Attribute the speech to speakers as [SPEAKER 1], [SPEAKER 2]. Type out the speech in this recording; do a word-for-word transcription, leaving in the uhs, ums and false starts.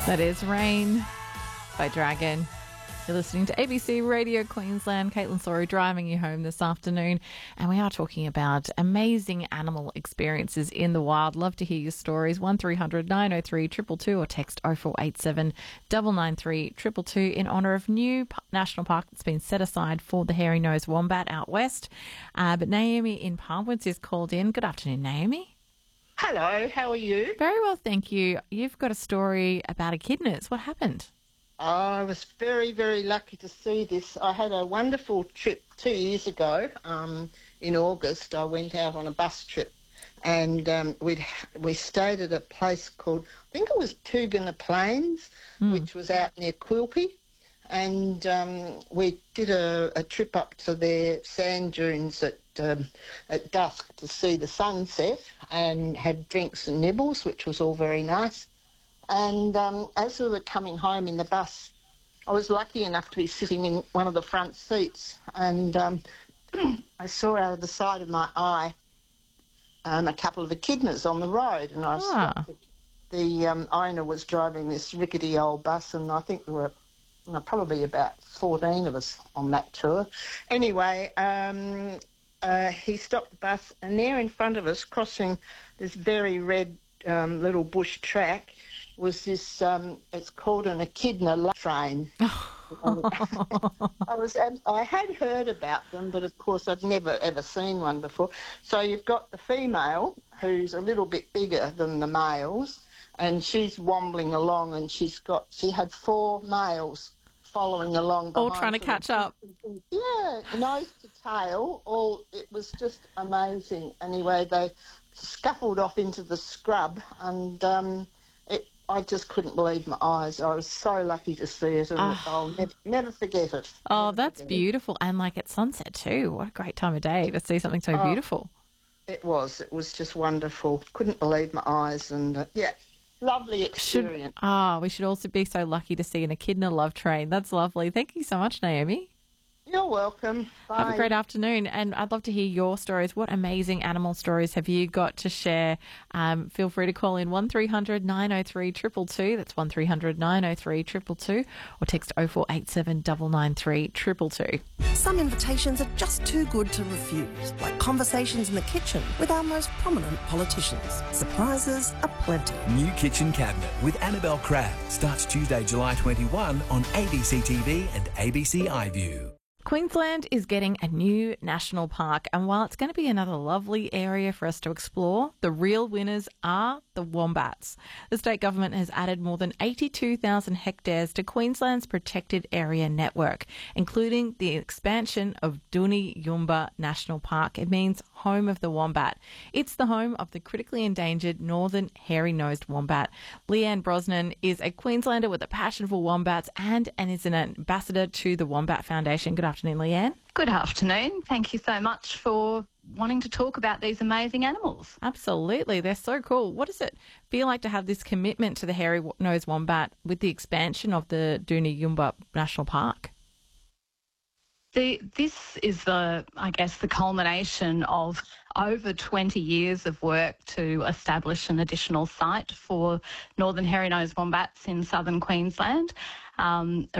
[SPEAKER 1] That is Rain by Dragon. You're listening to A B C Radio Queensland. Caitlin Sorry driving you home this afternoon. And we are talking about amazing animal experiences in the wild. Love to hear your stories. one three hundred nine oh three two two two or text oh four eight seven nine nine three two two two in honour of new national park that's been set aside for the hairy-nosed wombat out west. Uh, but Naomi in Palmwoods is called in. Good afternoon, Naomi.
[SPEAKER 2] Hello, how are you?
[SPEAKER 1] Very well, thank you. You've got a story about echidnas. What happened?
[SPEAKER 2] Oh, I was very, very lucky to see this. I had a wonderful trip two years ago. Um, in August, I went out on a bus trip, and um, we we stayed at a place called, I think it was Tugana Plains, mm. which was out near Quilpie, and um, we did a, a trip up to their sand dunes at um, at dusk to see the sunset, and had drinks and nibbles, which was all very nice. And um, as we were coming home in the bus, I was lucky enough to be sitting in one of the front seats, and um, I saw out of the side of my eye um, a couple of echidnas on the road, and I
[SPEAKER 1] ah.
[SPEAKER 2] stopped. The um, owner was driving this rickety old bus, and I think there were you know, probably about fourteen of us on that tour. Anyway, um, uh, he stopped the bus, and there in front of us, crossing this very red um, little bush track, was this, um, it's called an echidna love train. I was, I had heard about them, but of course I'd never ever seen one before. So you've got the female, who's a little bit bigger than the males, and she's wombling along, and she's got, she had four males following along behind.
[SPEAKER 1] All trying to catch up.
[SPEAKER 2] Yeah, nose to tail, all, it was just amazing. Anyway, they scuffled off into the scrub, and um, it, I just couldn't believe my eyes. I was so lucky to see it, and oh. I'll never, never forget it.
[SPEAKER 1] Oh,
[SPEAKER 2] never
[SPEAKER 1] that's beautiful. It. And like at sunset too. What a great time of day to see something so oh, beautiful.
[SPEAKER 2] It was. It was just wonderful. Couldn't believe my eyes, and uh, yeah. Lovely experience.
[SPEAKER 1] Ah, oh, we should also be so lucky to see an echidna love train. That's lovely. Thank you so much, Naomi.
[SPEAKER 2] You're welcome. Bye.
[SPEAKER 1] Have a great afternoon, and I'd love to hear your stories. What amazing animal stories have you got to share? Um, feel free to call in one three hundred nine oh three two two two. That's one three hundred nine oh three two two two, or text oh four eight seven nine nine three two two two.
[SPEAKER 3] Some invitations are just too good to refuse, like conversations in the kitchen with our most prominent politicians. Surprises are plenty.
[SPEAKER 4] New Kitchen Cabinet with Annabelle Crabb starts Tuesday, July twenty-first on A B C T V and A B C iView.
[SPEAKER 1] Queensland is getting a new national park, and while it's going to be another lovely area for us to explore, the real winners are the wombats. The state government has added more than eighty-two thousand hectares to Queensland's protected area network, including the expansion of Duni Yumba National Park. It means home of the wombat. It's the home of the critically endangered northern hairy-nosed wombat. Leanne Brosnan is a Queenslander with a passion for wombats and, and is an ambassador to the Wombat Foundation. Good afternoon, Leanne.
[SPEAKER 5] Good afternoon. Thank you so much for wanting to talk about these amazing animals.
[SPEAKER 1] Absolutely. They're so cool. What does it feel like to have this commitment to the hairy-nosed wombat with the expansion of the Duni Yumba National Park?
[SPEAKER 5] The, this is the, I guess, the culmination of over twenty years of work to establish an additional site for northern hairy-nosed wombats in southern Queensland. Um,